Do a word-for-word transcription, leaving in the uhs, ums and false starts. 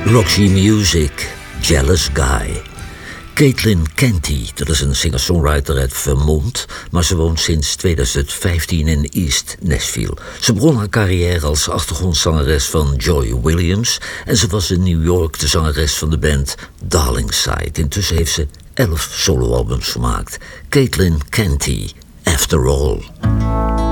Roxy Music, Jealous Guy. Caitlin Canty, dat is een singer-songwriter uit Vermont, maar ze woont sinds twintig vijftien in East Nashville. Ze begon haar carrière als achtergrondzangeres van Joy Williams en ze was in New York de zangeres van de band Darlingside. Intussen heeft ze elf soloalbums gemaakt. Caitlin Canty, After All.